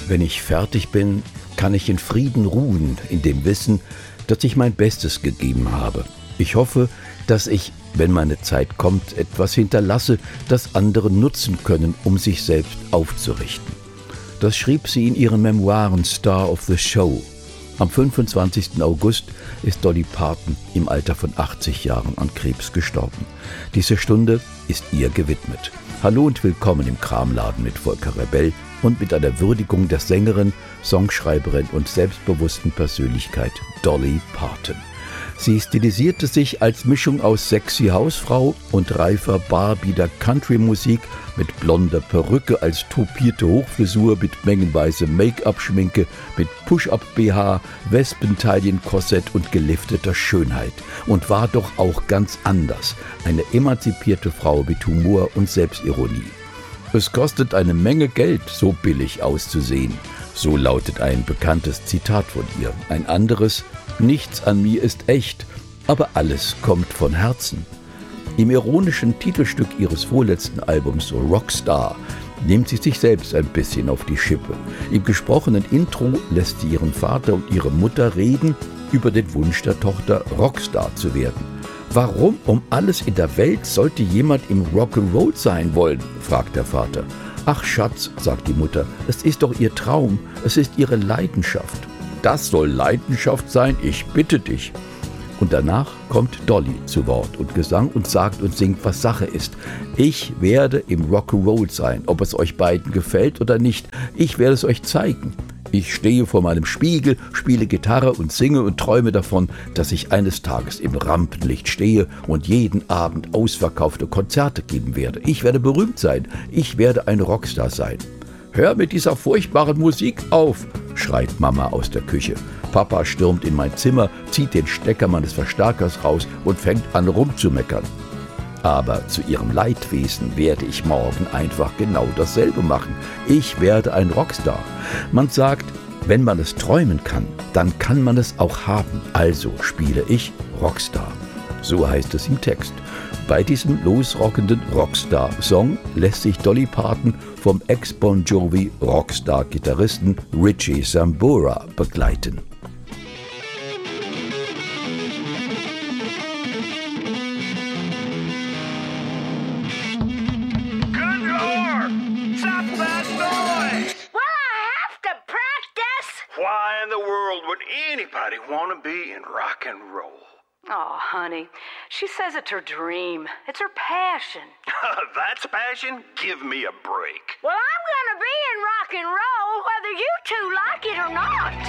Wenn ich fertig bin, kann ich in Frieden ruhen, in dem Wissen, dass ich mein Bestes gegeben habe. Ich hoffe, dass ich, wenn meine Zeit kommt, etwas hinterlasse, das andere nutzen können, um sich selbst aufzurichten. Das schrieb sie in ihren Memoiren Star of the Show. Am 25. August ist Dolly Parton im Alter von 80 Jahren an Krebs gestorben. Diese Stunde ist ihr gewidmet. Hallo und willkommen im Kramladen mit Volker Rebell und mit einer Würdigung der Sängerin, Songschreiberin und selbstbewussten Persönlichkeit Dolly Parton. Sie stilisierte sich als Mischung aus sexy Hausfrau und reifer barbieder Country-Musik mit blonder Perücke als topierte Hochfrisur, mit mengenweise Make-up-Schminke, mit Push-Up-BH, Wespentaillen-Korsett und gelifteter Schönheit und war doch auch ganz anders, eine emanzipierte Frau mit Humor und Selbstironie. Es kostet eine Menge Geld, so billig auszusehen. So lautet ein bekanntes Zitat von ihr. Ein anderes: Nichts an mir ist echt, aber alles kommt von Herzen. Im ironischen Titelstück ihres vorletzten Albums Rockstar nimmt sie sich selbst ein bisschen auf die Schippe. Im gesprochenen Intro lässt sie ihren Vater und ihre Mutter reden über den Wunsch der Tochter, Rockstar zu werden. Warum um alles in der Welt sollte jemand im Rock'n'Roll sein wollen, fragt der Vater. Ach Schatz, sagt die Mutter, es ist doch ihr Traum, es ist ihre Leidenschaft. Das soll Leidenschaft sein, ich bitte dich. Und danach kommt Dolly zu Wort und Gesang und sagt und singt, was Sache ist. Ich werde im Rock'n'Roll sein, ob es euch beiden gefällt oder nicht. Ich werde es euch zeigen. Ich stehe vor meinem Spiegel, spiele Gitarre und singe und träume davon, dass ich eines Tages im Rampenlicht stehe und jeden Abend ausverkaufte Konzerte geben werde. Ich werde berühmt sein. Ich werde ein Rockstar sein. Hör mit dieser furchtbaren Musik auf, schreit Mama aus der Küche. Papa stürmt in mein Zimmer, zieht den Stecker meines Verstärkers raus und fängt an rumzumeckern. Aber zu ihrem Leidwesen werde ich morgen einfach genau dasselbe machen. Ich werde ein Rockstar. Man sagt, wenn man es träumen kann, dann kann man es auch haben. Also spiele ich Rockstar. So heißt es im Text. Bei diesem losrockenden Rockstar-Song lässt sich Dolly Parton vom Ex-Bon Jovi Rockstar-Gitarristen Richie Sambora begleiten. Why in the world would anybody want to be in rock and roll? Oh, honey, she says it's her dream. It's her passion. That's passion? Give me a break. Well, I'm gonna be in rock and roll whether you two like it or not.